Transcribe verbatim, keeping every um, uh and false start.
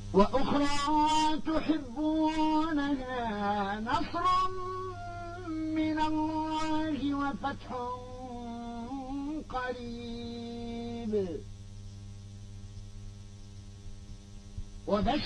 وأخرى تحبونها نصر من الله وفتح قريب وبشر